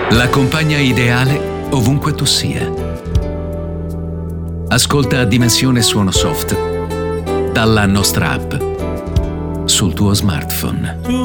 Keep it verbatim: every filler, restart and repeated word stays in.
La compagna ideale ovunque tu sia. Ascolta Dimensione Suono Soft dalla nostra app sul tuo smartphone.